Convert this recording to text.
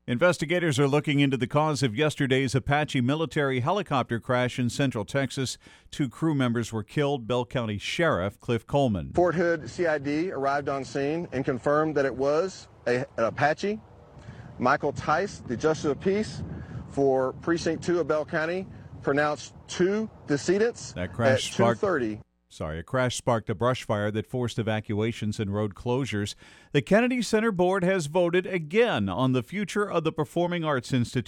Investigators are looking into the cause of yesterday's Apache military helicopter crash in Central Texas. 2 crew members were killed. Bell County Sheriff Cliff Coleman. Fort Hood CID arrived on scene and confirmed that it was an Apache. Michael Tice, the Justice of Peace for Precinct 2 of Bell County, pronounced 2 decedents at 2:30. A crash sparked a brush fire that forced evacuations and road closures. The Kennedy Center Board has voted again on the future of the Performing Arts Institute.